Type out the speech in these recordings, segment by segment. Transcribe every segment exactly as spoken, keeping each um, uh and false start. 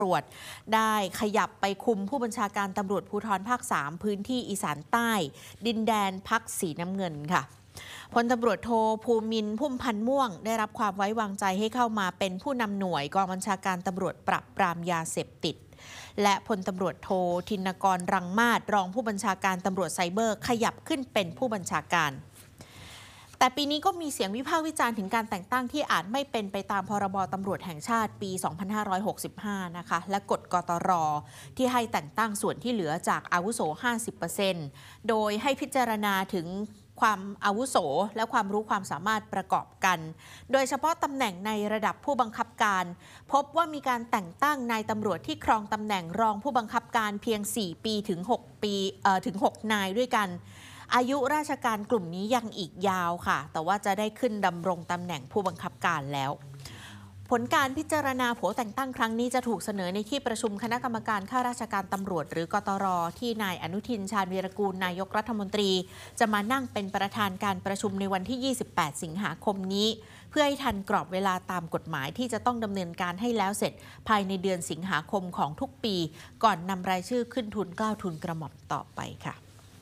ำรวจได้ขยับไปคุมผู้บัญชาการตำรวจภูธรภาคสามพื้นที่อีสานใต้ดินแดนพักสีน้ำเงินค่ะพลตำรวจโทภูมินทร์พุ่มพันธ์ม่วงได้รับความไว้วางใจให้เข้ามาเป็นผู้นำหน่วยกองบัญชาการตำรวจปราบปรามยาเสพติดและพลตำรวจโทธินกรรังมาศรองผู้บัญชาการตำรวจไซเบอร์ขยับขึ้นเป็นผู้บัญชาการแต่ปีนี้ก็มีเสียงวิพากษ์วิจารณ์ถึงการแต่งตั้งที่อาจไม่เป็นไปตามพรบตำรวจแห่งชาติปี สองพันห้าร้อยหกสิบห้า นะคะและกฎกตร.ที่ให้แต่งตั้งส่วนที่เหลือจากอาวุโส ห้าสิบเปอร์เซ็นต์ โดยให้พิจารณาถึงความอาวุโสและความรู้ความสามารถประกอบกันโดยเฉพาะตำแหน่งในระดับผู้บังคับการพบว่ามีการแต่งตั้งนายตำรวจที่ครองตำแหน่งรองผู้บังคับการเพียง สี่ ปีถึง หก ปีเอ่อถึง หก นายด้วยกันอายุราชการกลุ่มนี้ยังอีกยาวค่ะแต่ว่าจะได้ขึ้นดำรงตำแหน่งผู้บังคับการแล้วผลการพิจารณาโผแต่งตั้งครั้งนี้จะถูกเสนอในที่ประชุมคณะกรรมการข้าราชการตำรวจหรือกตร.ที่นายอนุทินชาญวีรกูลนายกรัฐมนตรีจะมานั่งเป็นประธานการประชุมในวันที่ ยี่สิบแปด สิงหาคมนี้เพื่อให้ทันกรอบเวลาตามกฎหมายที่จะต้องดำเนินการให้แล้วเสร็จภายในเดือนสิงหาคมของทุกปีก่อนนำรายชื่อขึ้นทุนเกล้าทุนกระหม่อมต่อไปค่ะ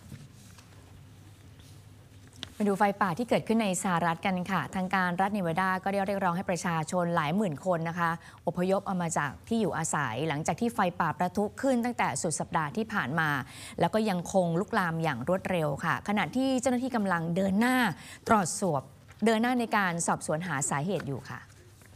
มาดูไฟป่าที่เกิดขึ้นในสหรัฐกันค่ะทางการรัฐเนวาดาก็ได้เรียกร้องให้ประชาชนหลายหมื่นคนนะคะอพยพออกมาจากที่อยู่อาศัยหลังจากที่ไฟป่าประทุขึ้นตั้งแต่สุดสัปดาห์ที่ผ่านมาแล้วก็ยังคงลุกลามอย่างรวดเร็วค่ะขณะที่เจ้าหน้าที่กำลังเดินหน้าตรวจสอบเดินหน้าในการสอบสวนหาสาเหตุอยู่ค่ะ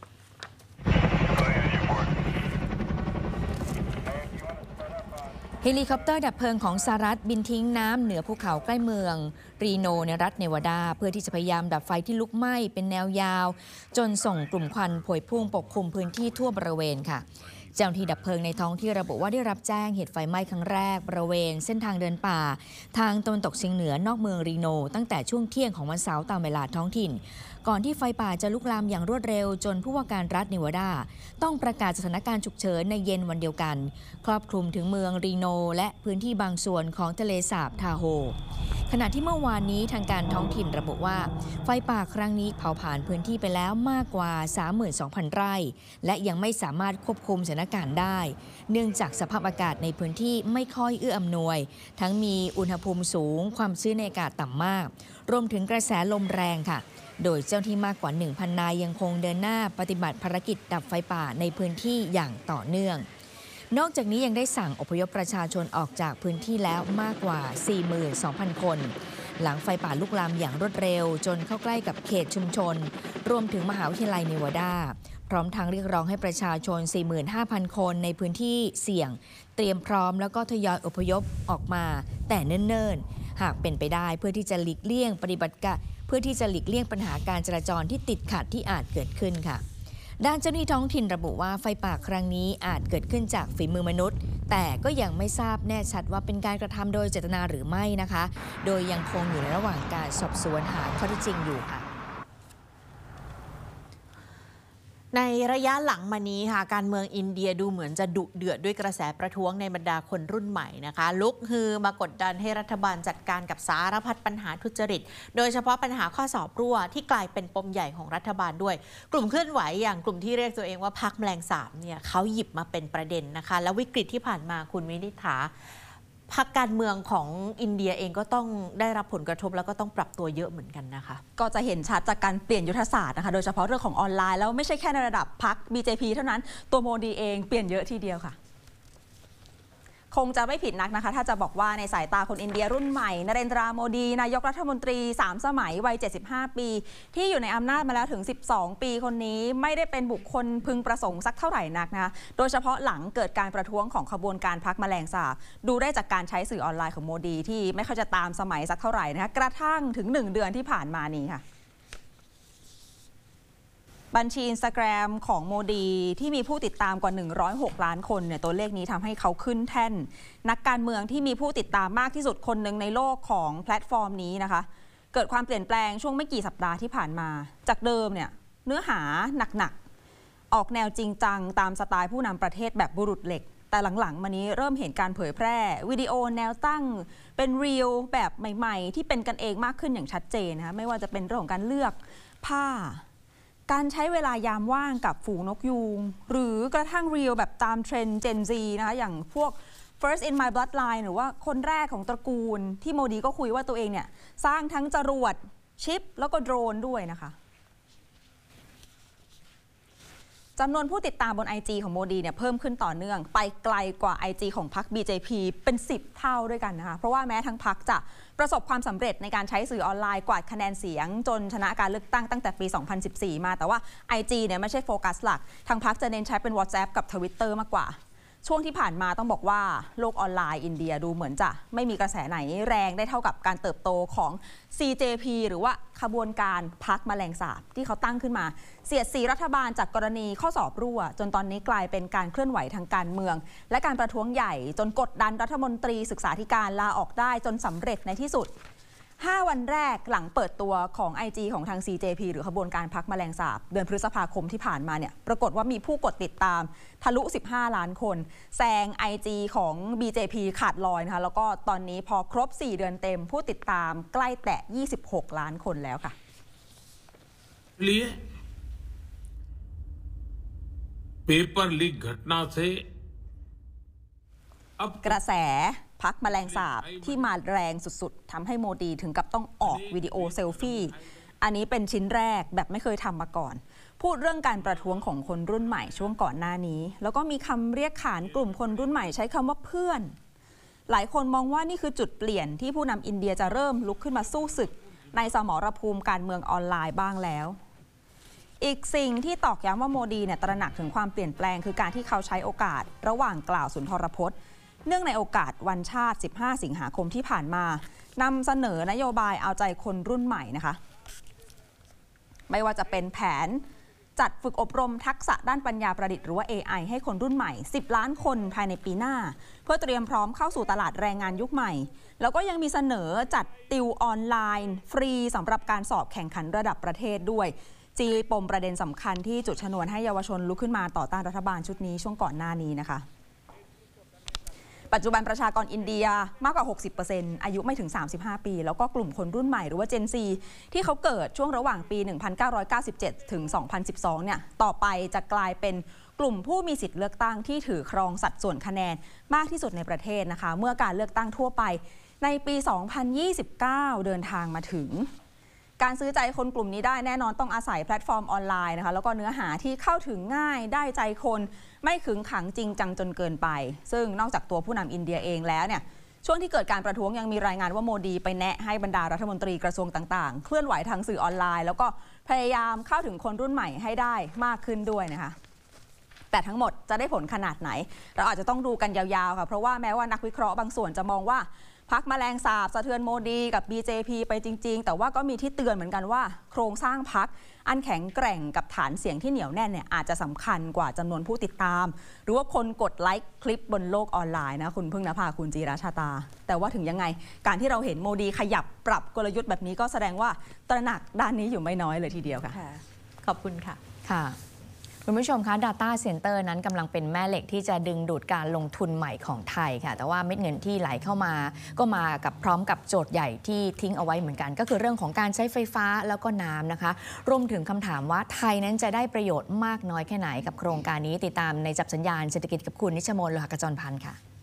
เฮลิคอปเตอร์ดับเพลิงของสหรัฐบินทิ้งน้ำเหนือภูเขาใกล้เมืองรีโนในรัฐเนวาดาเพื่อที่จะพยายามดับไฟที่ลุกไหม้เป็นแนวยาวจนส่งกลุ่มควันพวยพุ่งปกคลุมพื้นที่ทั่วบริเวณค่ะเจ้าหน้าที่ดับเพลิงในท้องที่ระบุว่าได้รับแจ้งเหตุไฟไหม้ครั้งแรกบริเวณเส้นทางเดินป่าทางตะวันตกเฉียงเหนือนอกเมืองรีโนตั้งแต่ช่วงเที่ยงของวันเสาร์ตามเวลาท้องถิ่นก่อนที่ไฟป่าจะลุกลามอย่างรวดเร็วจนผู้ว่าการรัฐเนวาดาต้องประกาศสถานการณ์ฉุกเฉินในเย็นวันเดียวกันครอบคลุมถึงเมืองรีโนและพื้นที่บางส่วนของทะเลสาบทาโฮขณะที่เมื่อวานนี้ทางการท้องถิ่นระบุว่าไฟป่าครั้งนี้เผาผลาญพื้นที่ไปแล้วมากกว่า สามหมื่นสองพัน ไร่และยังไม่สามารถควบคุมสถานการณ์ได้เนื่องจากสภาพอากาศในพื้นที่ไม่ค่อยเอื้ออำนวยทั้งมีอุณหภูมิสูงความชื้นในอากาศต่ำมากรวมถึงกระแสลมแรงค่ะโดยเจ้าหน้าที่มากกว่า หนึ่งพัน นายยังคงเดินหน้าปฏิบัติภารกิจดับไฟป่าในพื้นที่อย่างต่อเนื่องนอกจากนี้ยังได้สั่งอพยพประชาชนออกจากพื้นที่แล้วมากกว่า สี่หมื่นสองพัน คนหลังไฟป่าลุกลามอย่างรวดเร็วจนเข้าใกล้กับเขตชุมชนรวมถึงมหาวิทยาลัยเนวาดาพร้อมทางเรียกร้องให้ประชาชน สี่หมื่นห้าพัน คนในพื้นที่เสี่ยงเตรียมพร้อมแล้วก็ทยอยอพยพออกมาแต่เนิ่นๆหากเป็นไปได้เพื่อที่จะหลีกเลี่ยงปฏิบัติการเพื่อที่จะหลีกเลี่ยงปัญหาการจราจรที่ติดขัดที่อาจเกิดขึ้นค่ะด้านเจ้าหน้าที่ท้องถิ่นระบุว่าไฟป่าครั้งนี้อาจเกิดขึ้นจากฝีมือมนุษย์แต่ก็ยังไม่ทราบแน่ชัดว่าเป็นการกระทำโดยเจตนาหรือไม่นะคะโดยยังคงอยู่ในระหว่างการสอบสวนหาข้อเท็จจริงอยู่ค่ะในระยะหลังมานี้ค่ะการเมืองอินเดียดูเหมือนจะดุเดือดด้วยกระแสประท้วงในบรรดาคนรุ่นใหม่นะคะลุกฮือมากดดันให้รัฐบาลจัดการกับสารพัดปัญหาทุจริตโดยเฉพาะปัญหาข้อสอบรั่วที่กลายเป็นปมใหญ่ของรัฐบาลด้วยกลุ่มเคลื่อนไหวอย่างกลุ่มที่เรียกตัวเองว่าพรรคแมลงสาบเนี่ยเขาหยิบมาเป็นประเด็นนะคะและวิกฤตที่ผ่านมาคุณวินิษฐาพรรคการเมืองของอินเดียเองก็ต้องได้รับผลกระทบแล้วก็ต้องปรับตัวเยอะเหมือนกันนะคะก็จะเห็นชัดจากการเปลี่ยนยุทธศาสตร์นะคะโดยเฉพาะเรื่องของออนไลน์แล้วไม่ใช่แค่ในระดับพรรค บี เจ พี เท่านั้นตัวโมดีเองเปลี่ยนเยอะทีเดียวค่ะคงจะไม่ผิดนักนะคะถ้าจะบอกว่าในสายตาคนอินเดียรุ่นใหม่นเรนทราโมดีนายกรัฐมนตรีสามสมัยวัยเจ็ดสิบห้าปีที่อยู่ในอำนาจมาแล้วถึงสิบสองปีคนนี้ไม่ได้เป็นบุคคลพึงประสงค์สักเท่าไหร่นักนะคะโดยเฉพาะหลังเกิดการประท้วงของขบวนการพรรคแมลงสาบดูได้จากการใช้สื่อออนไลน์ของโมดีที่ไม่ค่อยจะตามสมัยสักเท่าไหร่นะคะกระทั่งถึงหนึ่งเดือนที่ผ่านมานี้ค่ะบัญชี Instagram ของโมดีที่มีผู้ติดตามกว่าหนึ่งร้อยหกล้านคนเนี่ยตัวเลขนี้ทำให้เขาขึ้นแท่นนักการเมืองที่มีผู้ติดตามมากที่สุดคนหนึ่งในโลกของแพลตฟอร์มนี้นะคะเกิดความเปลี่ยนแปลงช่วงไม่กี่สัปดาห์ที่ผ่านมาจากเดิมเนี่ยเนื้อหาหนักๆออกแนวจริงจังตามสไตล์ผู้นำประเทศแบบบุรุษเหล็กแต่หลังๆมานี้เริ่มเห็นการเผยแพร่วิดีโอแนวตั้งเป็นรีลแบบใหม่ๆที่เป็นกันเองมากขึ้นอย่างชัดเจนนะคะไม่ว่าจะเป็นเรื่องของการเลือกผ้าการใช้เวลายามว่างกับฝูงนกยูงหรือกระทั่งเรียลแบบตามเทรนด์ Gen Z นะคะอย่างพวก First in my bloodline หรือว่าคนแรกของตระกูลที่โมดีก็คุยว่าตัวเองเนี่ยสร้างทั้งจรวดชิปแล้วก็โดรนด้วยนะคะจำนวนผู้ติดตามบน ไอ จี ของโมดีเนี่ยเพิ่มขึ้นต่อเนื่องไปไกลกว่า ไอ จี ของพรรค บี เจ พี เป็นสิบเท่าด้วยกันนะคะเพราะว่าแม้ทั้งพรรคจะประสบความสำเร็จในการใช้สื่อออนไลน์กวาดคะแนนเสียงจนชนะการเลือกตั้งตั้งแต่ปี สองพันสิบสี่ มาแต่ว่า ไอ จี เนี่ยไม่ใช่โฟกัสหลักทางพรรคจะเน้นใช้เป็น WhatsApp กับ Twitter มากกว่าช่วงที่ผ่านมาต้องบอกว่าโลกออนไลน์อินเดียดูเหมือนจะไม่มีกระแสไหนแรงได้เท่ากับการเติบโตของ ซี เจ พี หรือว่าขบวนการพรรคแมลงสาบที่เขาตั้งขึ้นมาเสียดสีรัฐบาลจากกรณีข้อสอบรั่วจนตอนนี้กลายเป็นการเคลื่อนไหวทางการเมืองและการประท้วงใหญ่จนกดดันรัฐมนตรีศึกษาธิการลาออกได้จนสำเร็จในที่สุดห้าวันแรกหลังเปิดตัวของ ไอ จี ของทาง ซี เจ พี หรือขบวนการพรรคแมลงสาบเดือนพฤษภาคมที่ผ่านมาเนี่ยปรากฏว่ามีผู้กดติดตามทะลุสิบห้าล้านคนแซง ไอ จี ของ บี เจ พี ขาดลอยนะคะแล้วก็ตอนนี้พอครบสี่เดือนเต็มผู้ติดตามใกล้แตะยี่สิบหกล้านคนแล้วค่ะ paper leak घटना से กระแสพรรคแมลงสาบที่มาแรงสุดๆทำให้โมดีถึงกับต้องออกวิดีโอเซลฟี่อันนี้เป็นชิ้นแรกแบบไม่เคยทำมาก่อนพูดเรื่องการประท้วงของคนรุ่นใหม่ช่วงก่อนหน้านี้แล้วก็มีคำเรียกขานกลุ่มคนรุ่นใหม่ใช้คำว่าเพื่อนหลายคนมองว่านี่คือจุดเปลี่ยนที่ผู้นำอินเดียจะเริ่มลุกขึ้นมาสู้ศึกในสมรภูมิการเมืองออนไลน์บ้างแล้วอีกสิ่งที่ตอกย้ำว่าโมดีเนี่ยตระหนักถึงความเปลี่ยนแปลงคือการที่เขาใช้โอกาสระหว่างกล่าวสุนทรพจน์เนื่องในโอกาสวันชาติสิบห้าสิงหาคมที่ผ่านมานำเสนอนโยบายเอาใจคนรุ่นใหม่นะคะไม่ว่าจะเป็นแผนจัดฝึกอบรมทักษะด้านปัญญาประดิษฐ์หรือว่า เอ ไอ ให้คนรุ่นใหม่สิบล้านคนภายในปีหน้าเพื่อเตรียมพร้อมเข้าสู่ตลาดแรงงานยุคใหม่แล้วก็ยังมีเสนอจัดติวออนไลน์ฟรีสำหรับการสอบแข่งขันระดับประเทศด้วยจีปมประเด็นสำคัญที่จุดชนวนให้เยาวชนลุกขึ้นมาต่อต้านรัฐบาลชุดนี้ช่วงก่อนหน้านี้นะคะปัจจุบันประชากรอินเดียมากกว่า หกสิบเปอร์เซ็นต์ อายุไม่ถึงสามสิบห้าปีแล้วก็กลุ่มคนรุ่นใหม่หรือว่า Gen Z ที่เขาเกิดช่วงระหว่างปี หนึ่งพันเก้าร้อยเก้าสิบเจ็ด ถึง สองพันสิบสอง เนี่ยต่อไปจะกลายเป็นกลุ่มผู้มีสิทธิ์เลือกตั้งที่ถือครองสัดส่วนคะแนนมากที่สุดในประเทศนะคะเมื่อการเลือกตั้งทั่วไปในปี สองพันยี่สิบเก้า เดินทางมาถึงการซื้อใจคนกลุ่มนี้ได้แน่นอนต้องอาศัยแพลตฟอร์มออนไลน์นะคะแล้วก็เนื้อหาที่เข้าถึงง่ายได้ใจคนไม่ขึงขังจริงจังจนเกินไปซึ่งนอกจากตัวผู้นำอินเดียเองแล้วเนี่ยช่วงที่เกิดการประท้วงยังมีรายงานว่าโมดีไปแนะให้บรรดารัฐมนตรีกระทรวงต่างๆเคลื่อนไหวทางสื่อออนไลน์แล้วก็พยายามเข้าถึงคนรุ่นใหม่ให้ได้มากขึ้นด้วยนะคะแต่ทั้งหมดจะได้ผลขนาดไหนเราอาจจะต้องดูกันยาวๆค่ะเพราะว่าแม้ว่านักวิเคราะห์บางส่วนจะมองว่าพรรคแมลงสาบสะเทือนโมดีกับ บี เจ พี ไปจริงๆแต่ว่าก็มีที่เตือนเหมือนกันว่าโครงสร้างพรรคอันแข็งแกร่งกับฐานเสียงที่เหนียวแน่นเนี่ยอาจจะสำคัญกว่าจำนวนผู้ติดตามหรือว่าคนกดไลค์คลิปบนโลกออนไลน์นะคุณพึ่งนภาคุณจีราชาตาแต่ว่าถึงยังไงการที่เราเห็นโมดีขยับปรับกลยุทธ์แบบนี้ก็แสดงว่าตระหนักด้านนี้อยู่ไม่น้อยเลยทีเดียวค่ะขอบคุณค่ะค่ะคุณผู้ชมคะ Data Center นั้นกำลังเป็นแม่เหล็กที่จะดึงดูดการลงทุนใหม่ของไทยค่ะแต่ว่าเม็ดเงินที่ไหลเข้ามาก็มากับพร้อมกับโจทย์ใหญ่ที่ทิ้งเอาไว้เหมือนกันก็คือเรื่องของการใช้ไฟฟ้าแล้วก็น้ำนะคะรวมถึงคำถามว่าไทยนั้นจะได้ประโยชน์มากน้อยแค่ไหนกับโครงการนี้ติดตามในจับสัญญาณเศรษฐกิจกับคุณนิชมนต์ โลหกจรพันธ์ค่ะ